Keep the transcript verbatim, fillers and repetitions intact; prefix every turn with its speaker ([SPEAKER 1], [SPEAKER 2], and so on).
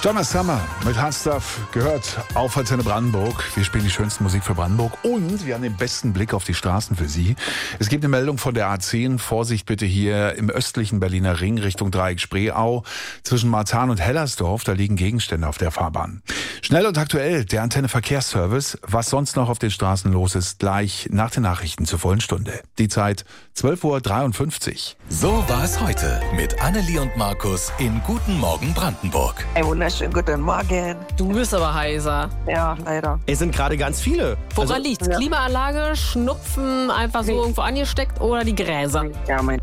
[SPEAKER 1] Donna Summer mit Hard Stuff gehört auf Antenne Brandenburg. Wir spielen die schönste Musik für Brandenburg und wir haben den besten Blick auf die Straßen für Sie. Es gibt eine Meldung von der A zehn. Vorsicht bitte hier im östlichen Berliner Ring Richtung Dreieck Spreeau. Zwischen Marzahn und Hellersdorf, da liegen Gegenstände auf der Fahrbahn. Schnell und aktuell der Antenne Verkehrsservice. Was sonst noch auf den Straßen los ist, gleich nach den Nachrichten zur vollen Stunde. Die Zeit zwölf Uhr dreiundfünfzig.
[SPEAKER 2] So war es heute mit Annelie und Markus in Guten Morgen Brandenburg.
[SPEAKER 3] Ein wunderschönen guten Morgen.
[SPEAKER 4] Du bist aber heiser.
[SPEAKER 3] Ja, leider.
[SPEAKER 5] Es sind gerade ganz viele.
[SPEAKER 4] Woran
[SPEAKER 5] Also,
[SPEAKER 4] liegt's?
[SPEAKER 3] ja.
[SPEAKER 4] Klimaanlage, Schnupfen, einfach so
[SPEAKER 3] Nee.
[SPEAKER 4] irgendwo angesteckt oder die Gräser?
[SPEAKER 3] Ja, mein